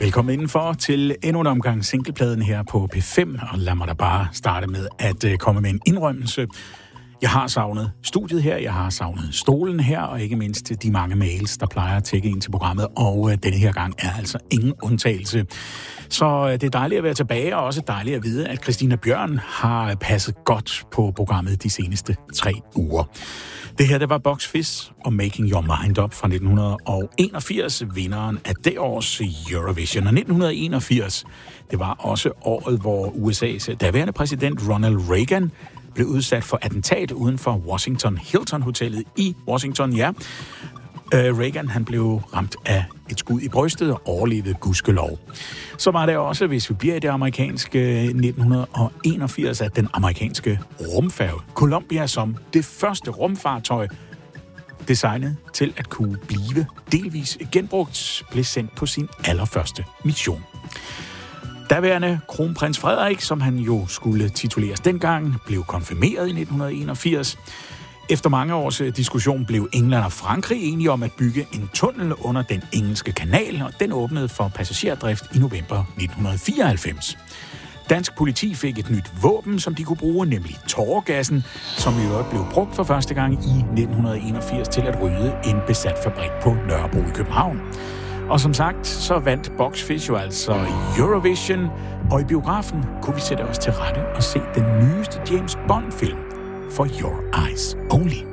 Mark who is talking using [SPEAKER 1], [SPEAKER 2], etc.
[SPEAKER 1] Velkommen indenfor til endnu en omgang singlepladen her på P5, og lad mig da bare starte med at komme med en indrømmelse. Jeg har savnet studiet her, jeg har savnet stolen her, og ikke mindst de mange mails, der plejer at tække ind til programmet, og denne her gang er altså ingen undtagelse. Så det er dejligt at være tilbage, og også dejligt at vide, at Christina Bjørn har passet godt på programmet de seneste 3 uger. Det her, det var Box Fizz og Making Your Mind Up fra 1981, vinderen af det års Eurovision. Og 1981, det var også året, hvor USA's daværende præsident Ronald Reagan blev udsat for attentat uden for Washington Hilton-hotellet i Washington, ja. Reagan, han blev ramt af et skud i brystet og overlevede gudskelov. Så var det også, hvis vi bliver i det amerikanske 1981, at den amerikanske rumfærge Columbia som det første rumfartøj, designet til at kunne blive delvis genbrugt, blev sendt på sin allerførste mission. Daværende kronprins Frederik, som han jo skulle tituleres dengang, blev konfirmeret i 1981. Efter mange års diskussion blev England og Frankrig enige om at bygge en tunnel under den engelske kanal, og den åbnede for passagerdrift i november 1994. Dansk politi fik et nyt våben, som de kunne bruge, nemlig tåregassen, som i øvrigt blev brugt for første gang i 1981 til at rydde en besat fabrik på Nørrebro i København. Og som sagt, så vandt Box Fizz jo altså Eurovision, og i biografen kunne vi sætte os til rette og se den nyeste James Bond-film, For Your Eyes Only.